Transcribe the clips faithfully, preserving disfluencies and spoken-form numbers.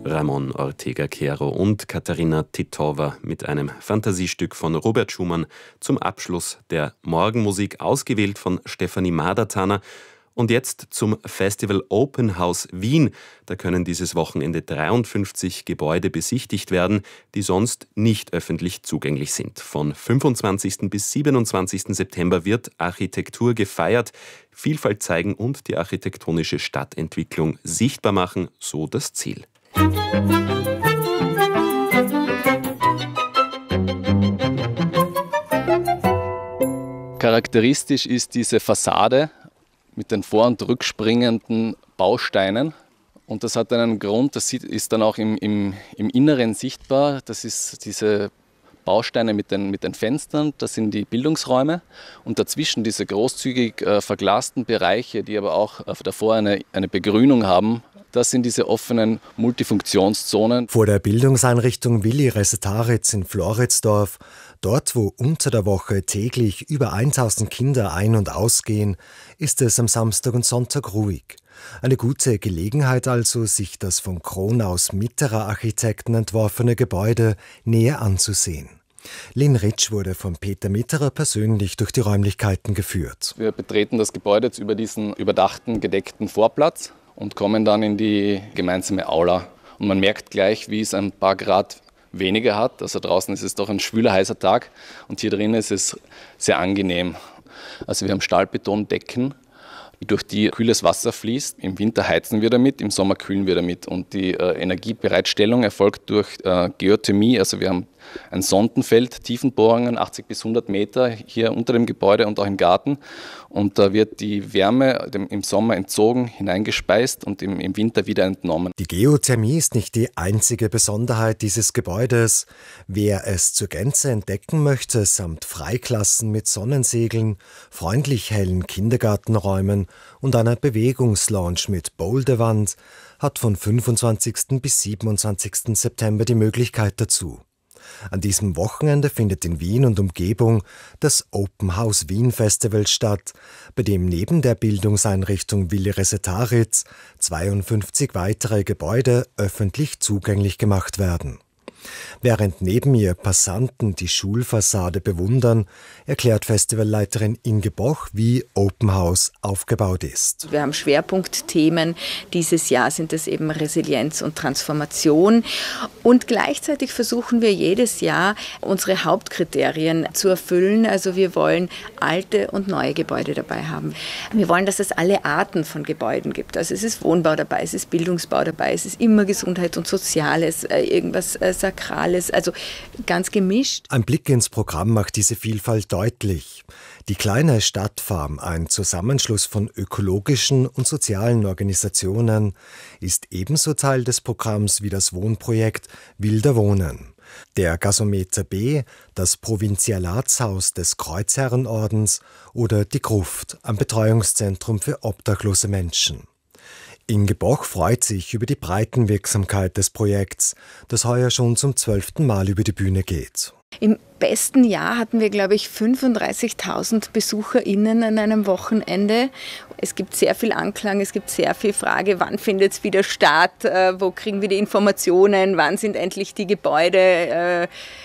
Ramon Ortega Caro und Katharina Titova mit einem Fantasiestück von Robert Schumann zum Abschluss der Morgenmusik, ausgewählt von Stefanie Madertaner. Und jetzt zum Festival Open House Wien. Da können dieses Wochenende dreiundfünfzig Gebäude besichtigt werden, die sonst nicht öffentlich zugänglich sind. Von fünfundzwanzigsten bis siebenundzwanzigsten September wird Architektur gefeiert, Vielfalt zeigen und die architektonische Stadtentwicklung sichtbar machen, so das Ziel. Charakteristisch ist diese Fassade mit den vor- und rückspringenden Bausteinen. Und das hat einen Grund, das ist dann auch im, im, im Inneren sichtbar. Das ist diese Bausteine mit den, mit den Fenstern, das sind die Bildungsräume. Und dazwischen diese großzügig äh, verglasten Bereiche, die aber auch äh, davor eine, eine Begrünung haben, das sind diese offenen Multifunktionszonen. Vor der Bildungseinrichtung Willi Resetaritz in Floridsdorf, dort wo unter der Woche täglich über tausend Kinder ein- und ausgehen, ist es am Samstag und Sonntag ruhig. Eine gute Gelegenheit also, sich das von Kronaus Mitterer Architekten entworfene Gebäude näher anzusehen. Lynn Ritsch wurde von Peter Mitterer persönlich durch die Räumlichkeiten geführt. Wir betreten das Gebäude jetzt über diesen überdachten, gedeckten Vorplatz und kommen dann in die gemeinsame Aula. Und man merkt gleich, wie es ein paar Grad weniger hat. Also draußen ist es doch ein schwüler, heißer Tag und hier drin ist es sehr angenehm. Also wir haben Stahlbetondecken, durch die kühles Wasser fließt. Im Winter heizen wir damit, im Sommer kühlen wir damit. Und die äh, Energiebereitstellung erfolgt durch äh, Geothermie. Also wir haben ein Sondenfeld, Tiefenbohrungen, achtzig bis hundert Meter hier unter dem Gebäude und auch im Garten. Und da wird die Wärme dem, im Sommer entzogen, hineingespeist und im, im Winter wieder entnommen. Die Geothermie ist nicht die einzige Besonderheit dieses Gebäudes. Wer es zur Gänze entdecken möchte, samt Freiklassen mit Sonnensegeln, freundlich hellen Kindergartenräumen und einer Bewegungslounge mit Boulderwand, hat von fünfundzwanzigsten bis siebenundzwanzigsten September die Möglichkeit dazu. An diesem Wochenende findet in Wien und Umgebung das Open House Wien Festival statt, bei dem neben der Bildungseinrichtung Willi Resetaritz zweiundfünfzig weitere Gebäude öffentlich zugänglich gemacht werden. Während neben ihr Passanten die Schulfassade bewundern, erklärt Festivalleiterin Inge Boch, wie Open House aufgebaut ist. Wir haben Schwerpunktthemen. Dieses Jahr sind es eben Resilienz und Transformation. Und gleichzeitig versuchen wir jedes Jahr, unsere Hauptkriterien zu erfüllen. Also wir wollen alte und neue Gebäude dabei haben. Wir wollen, dass es alle Arten von Gebäuden gibt. Also es ist Wohnbau dabei, es ist Bildungsbau dabei, es ist immer Gesundheit und Soziales, irgendwas Sakrales, also ganz gemischt. Ein Blick ins Programm macht diese Vielfalt deutlich. Die kleine Stadtfarm, ein Zusammenschluss von ökologischen und sozialen Organisationen, ist ebenso Teil des Programms wie das Wohnprojekt Wilder Wohnen. Der Gasometer B, das Provinzialatshaus des Kreuzherrenordens oder die Gruft, ein Betreuungszentrum für obdachlose Menschen. Inge Boch freut sich über die Breitenwirksamkeit des Projekts, das heuer schon zum zwölften Mal über die Bühne geht. Im besten Jahr hatten wir, glaube ich, fünfunddreißigtausend BesucherInnen an einem Wochenende. Es gibt sehr viel Anklang, es gibt sehr viel Frage, wann findet es wieder statt, äh, wo kriegen wir die Informationen, wann sind endlich die Gebäude äh,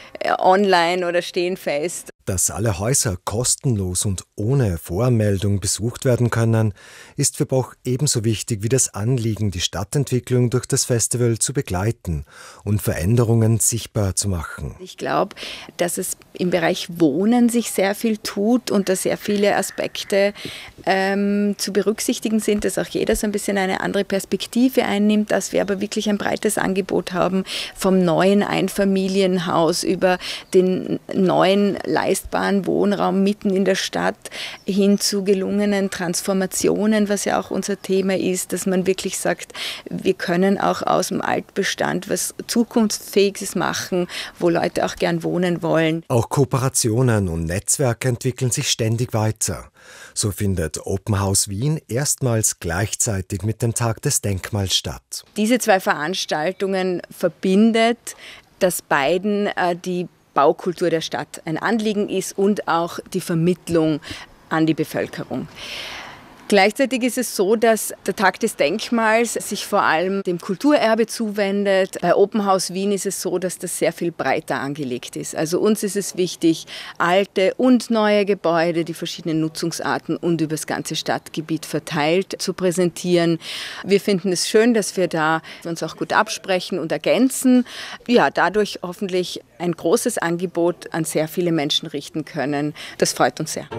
online oder stehen fest. Dass alle Häuser kostenlos und ohne Voranmeldung besucht werden können, ist für Boch ebenso wichtig wie das Anliegen, die Stadtentwicklung durch das Festival zu begleiten und Veränderungen sichtbar zu machen. Ich glaube, dass es im Bereich Wohnen sich sehr viel tut und da sehr viele Aspekte ähm, zu berücksichtigen sind, dass auch jeder so ein bisschen eine andere Perspektive einnimmt, dass wir aber wirklich ein breites Angebot haben, vom neuen Einfamilienhaus über den neuen leistbaren Wohnraum mitten in der Stadt hin zu gelungenen Transformationen, was ja auch unser Thema ist, dass man wirklich sagt, wir können auch aus dem Altbestand was Zukunftsfähiges machen, wo Leute auch gern wohnen wollen. Auch Kooperationen und Netzwerke entwickeln sich ständig weiter. So findet Open House Wien erstmals gleichzeitig mit dem Tag des Denkmals statt. Diese zwei Veranstaltungen verbindet, dass beiden äh, die Baukultur der Stadt ein Anliegen ist und auch die Vermittlung an die Bevölkerung. Gleichzeitig ist es so, dass der Tag des Denkmals sich vor allem dem Kulturerbe zuwendet. Bei Open House Wien ist es so, dass das sehr viel breiter angelegt ist. Also uns ist es wichtig, alte und neue Gebäude, die verschiedenen Nutzungsarten und über das ganze Stadtgebiet verteilt zu präsentieren. Wir finden es schön, dass wir da uns auch gut absprechen und ergänzen. Ja, dadurch hoffentlich ein großes Angebot an sehr viele Menschen richten können. Das freut uns sehr.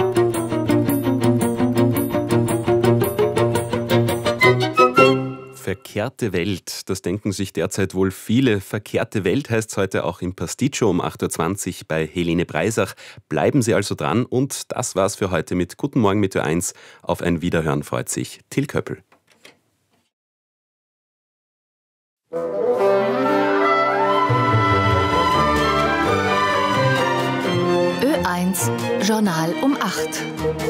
Verkehrte Welt, das denken sich derzeit wohl viele. Verkehrte Welt heißt es heute auch im Pasticcio um acht Uhr zwanzig bei Helene Breisach. Bleiben Sie also dran und das war's für heute mit Guten Morgen mit Ö eins. Auf ein Wiederhören freut sich Till Köppel. Ö eins Journal um acht.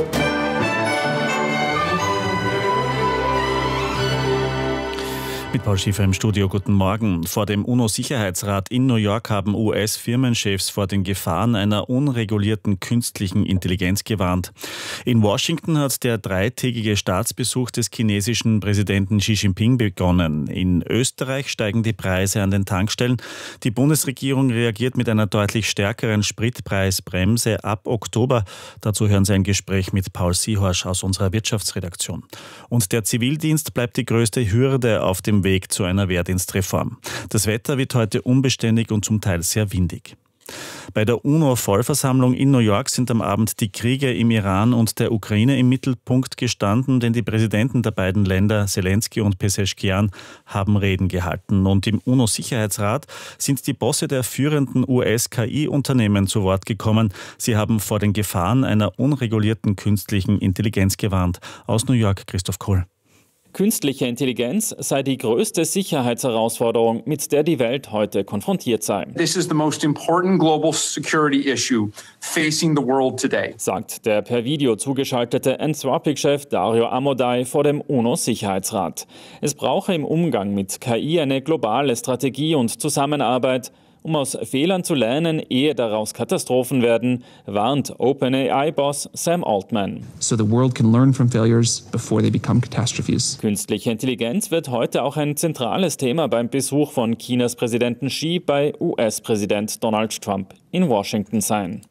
Mit Paul Schiefer im Studio, guten Morgen. Vor dem UNO-Sicherheitsrat in New York haben U S-Firmenchefs vor den Gefahren einer unregulierten künstlichen Intelligenz gewarnt. In Washington hat der dreitägige Staatsbesuch des chinesischen Präsidenten Xi Jinping begonnen. In Österreich steigen die Preise an den Tankstellen. Die Bundesregierung reagiert mit einer deutlich stärkeren Spritpreisbremse ab Oktober. Dazu hören Sie ein Gespräch mit Paul Siehorsch aus unserer Wirtschaftsredaktion. Und der Zivildienst bleibt die größte Hürde auf dem Weg zu einer Wehrdienstreform. Das Wetter wird heute unbeständig und zum Teil sehr windig. Bei der UNO-Vollversammlung in New York sind am Abend die Kriege im Iran und der Ukraine im Mittelpunkt gestanden, denn die Präsidenten der beiden Länder, Zelensky und Pezeshkian, haben Reden gehalten. Und im UNO-Sicherheitsrat sind die Bosse der führenden U S-K I-Unternehmen zu Wort gekommen. Sie haben vor den Gefahren einer unregulierten künstlichen Intelligenz gewarnt. Aus New York, Christoph Kohl. Künstliche Intelligenz sei die größte Sicherheitsherausforderung, mit der die Welt heute konfrontiert sei. This is the most important global security issue facing the world today, sagt der per Video zugeschaltete Anthropic-Chef Dario Amodei vor dem UNO-Sicherheitsrat. Es brauche im Umgang mit K I eine globale Strategie und Zusammenarbeit, um aus Fehlern zu lernen, ehe daraus Katastrophen werden, warnt OpenAI-Boss Sam Altman. So the world can learn from failures before they become catastrophes. Künstliche Intelligenz wird heute auch ein zentrales Thema beim Besuch von Chinas Präsidenten Xi bei U S-Präsident Donald Trump in Washington sein.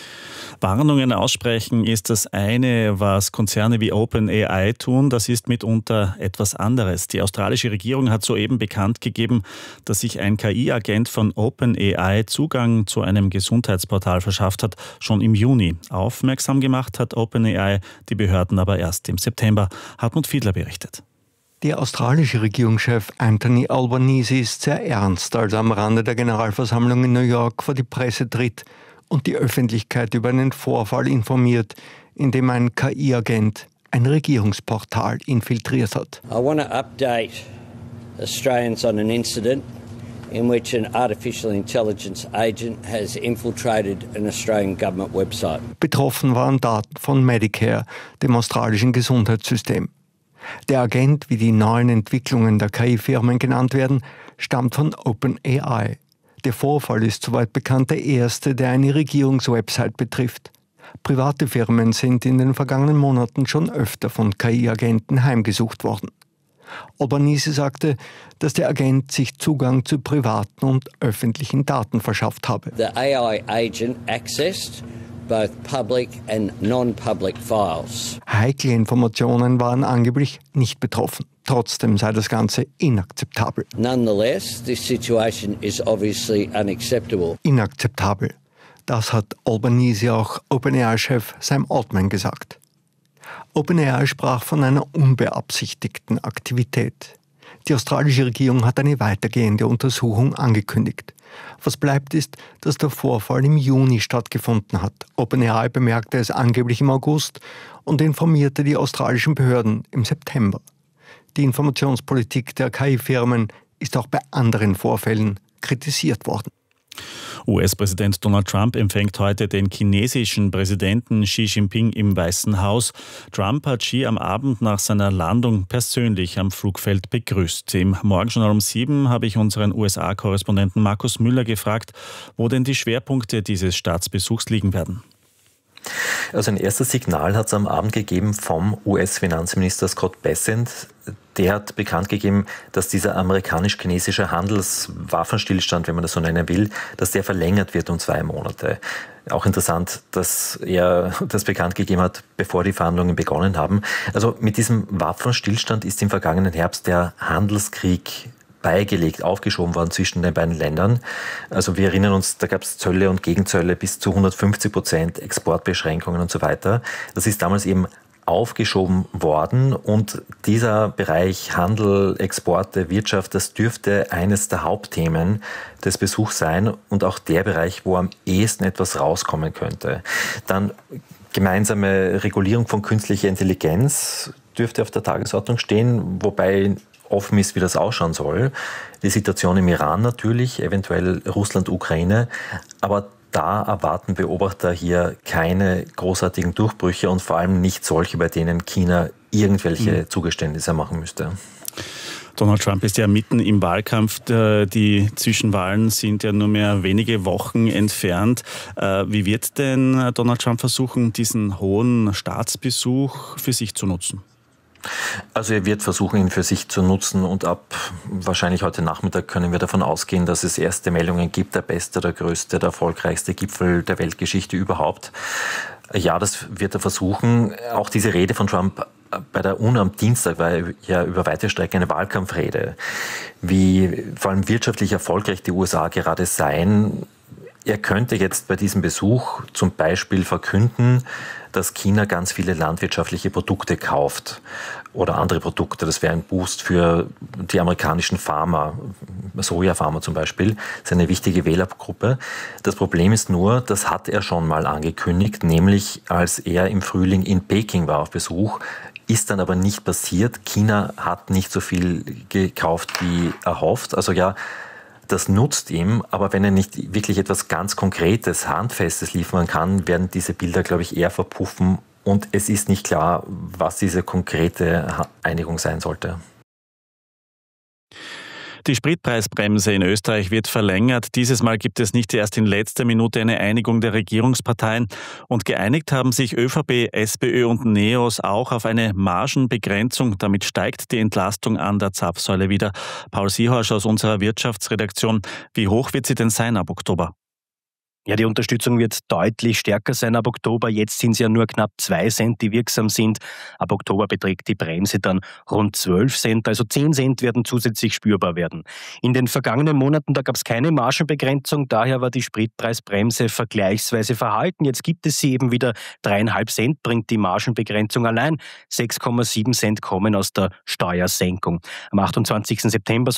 Warnungen aussprechen ist das eine, was Konzerne wie OpenAI tun. Das ist mitunter etwas anderes. Die australische Regierung hat soeben bekannt gegeben, dass sich ein K I-Agent von OpenAI Zugang zu einem Gesundheitsportal verschafft hat, schon im Juni. Aufmerksam gemacht hat OpenAI die Behörden aber erst im September. Hartmut Fiedler berichtet. Der australische Regierungschef Anthony Albanese ist sehr ernst, als er am Rande der Generalversammlung in New York vor die Presse tritt und die Öffentlichkeit über einen Vorfall informiert, in dem ein K I-Agent ein Regierungsportal infiltriert hat. I want to update Australians on an incident in which an artificial intelligence agent has infiltrated an Australian government website. Betroffen waren Daten von Medicare, dem australischen Gesundheitssystem. Der Agent, wie die neuen Entwicklungen der K I-Firmen genannt werden, stammt von OpenAI. Der Vorfall ist soweit bekannt der erste, der eine Regierungswebsite betrifft. Private Firmen sind in den vergangenen Monaten schon öfter von K I-Agenten heimgesucht worden. Albanese sagte, dass der Agent sich Zugang zu privaten und öffentlichen Daten verschafft habe. The A I agent accessed both public and non-public files. Heikle Informationen waren angeblich nicht betroffen. Trotzdem sei das Ganze inakzeptabel. Nonetheless, this situation is obviously unacceptable. Inakzeptabel. Das hat Albanese auch OpenAI-Chef Sam Altman gesagt. OpenAI sprach von einer unbeabsichtigten Aktivität. Die australische Regierung hat eine weitergehende Untersuchung angekündigt. Was bleibt ist, dass der Vorfall im Juni stattgefunden hat. OpenAI bemerkte es angeblich im August und informierte die australischen Behörden im September. Die Informationspolitik der K I-Firmen ist auch bei anderen Vorfällen kritisiert worden. U S-Präsident Donald Trump empfängt heute den chinesischen Präsidenten Xi Jinping im Weißen Haus. Trump hat Xi am Abend nach seiner Landung persönlich am Flugfeld begrüßt. Im Morgenjournal um sieben habe ich unseren U S A-Korrespondenten Markus Müller gefragt, wo denn die Schwerpunkte dieses Staatsbesuchs liegen werden. Also ein erstes Signal hat es am Abend gegeben vom U S-Finanzminister Scott Bessent. Der hat bekannt gegeben, dass dieser amerikanisch-chinesische Handelswaffenstillstand, wenn man das so nennen will, dass der verlängert wird um zwei Monate. Auch interessant, dass er das bekannt gegeben hat, bevor die Verhandlungen begonnen haben. Also mit diesem Waffenstillstand ist im vergangenen Herbst der Handelskrieg beigelegt, aufgeschoben worden zwischen den beiden Ländern. Also wir erinnern uns, da gab es Zölle und Gegenzölle bis zu hundertfünfzig Prozent, Exportbeschränkungen und so weiter. Das ist damals eben aufgeschoben worden und dieser Bereich Handel, Exporte, Wirtschaft, das dürfte eines der Hauptthemen des Besuchs sein und auch der Bereich, wo am ehesten etwas rauskommen könnte. Dann gemeinsame Regulierung von künstlicher Intelligenz dürfte auf der Tagesordnung stehen, wobei offen ist, wie das ausschauen soll. Die Situation im Iran natürlich, eventuell Russland, Ukraine, aber da erwarten Beobachter hier keine großartigen Durchbrüche und vor allem nicht solche, bei denen China irgendwelche mhm. Zugeständnisse machen müsste. Donald Trump ist ja mitten im Wahlkampf. Die Zwischenwahlen sind ja nur mehr wenige Wochen entfernt. Wie wird denn Donald Trump versuchen, diesen hohen Staatsbesuch für sich zu nutzen? Also er wird versuchen, ihn für sich zu nutzen und ab wahrscheinlich heute Nachmittag können wir davon ausgehen, dass es erste Meldungen gibt, der beste, der größte, der erfolgreichste Gipfel der Weltgeschichte überhaupt. Ja, das wird er versuchen. Auch diese Rede von Trump bei der UNO am Dienstag war ja über weite Strecke eine Wahlkampfrede. Wie vor allem wirtschaftlich erfolgreich die U S A gerade seien. Er könnte jetzt bei diesem Besuch zum Beispiel verkünden, dass China ganz viele landwirtschaftliche Produkte kauft oder andere Produkte. Das wäre ein Boost für die amerikanischen Farmer, Sojafarmer zum Beispiel. Das ist eine wichtige Wählergruppe. Das Problem ist nur, das hat er schon mal angekündigt, nämlich als er im Frühling in Peking war auf Besuch, ist dann aber nicht passiert. China hat nicht so viel gekauft, wie erhofft. Also ja, das nutzt ihm, aber wenn er nicht wirklich etwas ganz Konkretes, Handfestes liefern kann, werden diese Bilder, glaube ich, eher verpuffen und es ist nicht klar, was diese konkrete Einigung sein sollte. Die Spritpreisbremse in Österreich wird verlängert. Dieses Mal gibt es nicht erst in letzter Minute eine Einigung der Regierungsparteien. Und geeinigt haben sich ÖVP, SPÖ und NEOS auch auf eine Margenbegrenzung. Damit steigt die Entlastung an der Zapfsäule wieder. Paul Siehaus aus unserer Wirtschaftsredaktion. Wie hoch wird sie denn sein ab Oktober? Ja, die Unterstützung wird deutlich stärker sein ab Oktober. Jetzt sind es ja nur knapp zwei Cent, die wirksam sind. Ab Oktober beträgt die Bremse dann rund zwölf Cent, also zehn Cent werden zusätzlich spürbar werden. In den vergangenen Monaten, da gab es keine Margenbegrenzung, daher war die Spritpreisbremse vergleichsweise verhalten. Jetzt gibt es sie eben wieder. Dreieinhalb Cent bringt die Margenbegrenzung allein. sechs Komma sieben Cent kommen aus der Steuersenkung. Am achtundzwanzigsten September